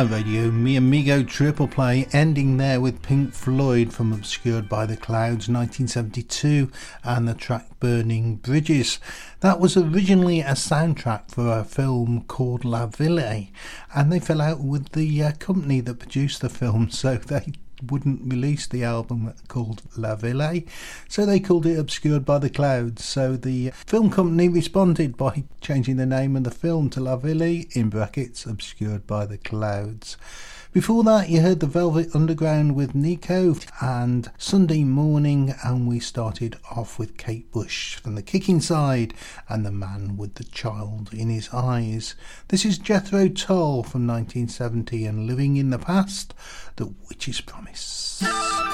A Radio Mi Amigo triple play, ending there with Pink Floyd from Obscured by the Clouds 1972 and the track Burning Bridges. That was originally a soundtrack for a film called La Ville, and they fell out with the company that produced the film, so they wouldn't release the album called La Ville, so they called it Obscured by the Clouds. So the film company responded by changing the name of the film to La Ville, in brackets, Obscured by the Clouds. Before that, you heard the Velvet Underground with Nico and Sunday Morning, and we started off with Kate Bush from The Kicking Side and The Man with the Child in His Eyes. This is Jethro Tull from 1970 and Living in the Past, The Witch's Promise.